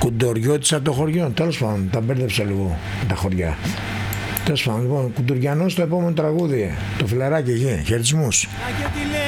Κουντοριώτης από το χωριό. Τέλος πάντων, τα μπέρδεψα λίγο τα χωριά. Τέλος πάντων, λοιπόν, Κουντουριανός στο επόμενο τραγούδι. Το φιλαράκι εκεί. Χαιρετισμούς.